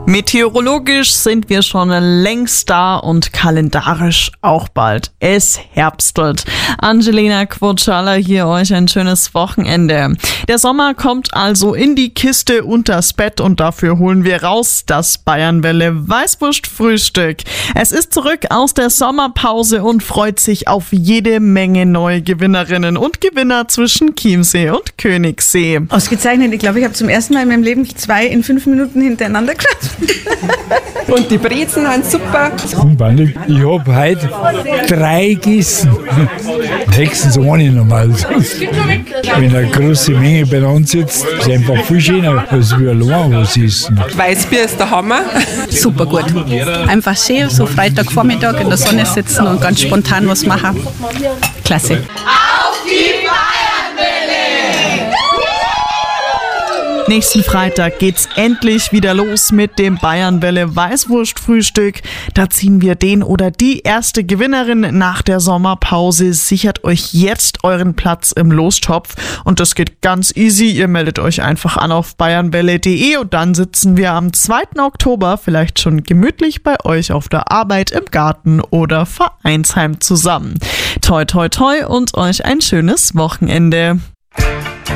Meteorologisch sind wir schon längst da und kalendarisch auch bald. Es herbstelt. Angelina Quotschaler hier, euch ein schönes Wochenende. Der Sommer kommt also in die Kiste unters Bett und dafür holen wir raus das Bayernwelle Weißwurst-Frühstück. Es ist zurück aus der Sommerpause und freut sich auf jede Menge neue Gewinnerinnen und Gewinner zwischen Chiemsee und Königssee. Ausgezeichnet. Ich glaube, ich habe zum ersten Mal in meinem Leben 2 in 5 Minuten hintereinander geschafft. Und die Brezen sind super. Ich habe heute 3 gegessen. Höchstens eine normal. Wenn eine große Menge beieinander sitzt, ist es einfach viel schöner, als wir allein was essen. Weißbier ist der Hammer. Super gut. Einfach schön, so Freitagvormittag in der Sonne sitzen und ganz spontan was machen. Klasse. Auf die Bayernwelle! Nächsten Freitag geht's endlich wieder los mit dem Bayernwelle Weißwurst-Frühstück. Da ziehen wir den oder die erste Gewinnerin nach der Sommerpause. Sichert euch jetzt euren Platz im Lostopf und das geht ganz easy. Ihr meldet euch einfach an auf bayernwelle.de und dann sitzen wir am 2. Oktober vielleicht schon gemütlich bei euch auf der Arbeit, im Garten oder Vereinsheim zusammen. Toi toi toi und euch ein schönes Wochenende.